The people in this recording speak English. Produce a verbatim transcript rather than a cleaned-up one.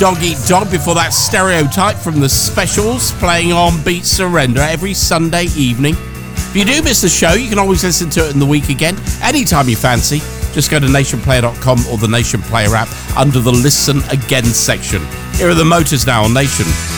Dog Eat Dog before that, Stereotype from The Specials, playing on Beat Surrender every Sunday evening. If you do miss the show, you can always listen to it in the week again, anytime you fancy. Just go to nation player dot com or the Nation Player app under the Listen Again section. Here are the Motors now on Nation.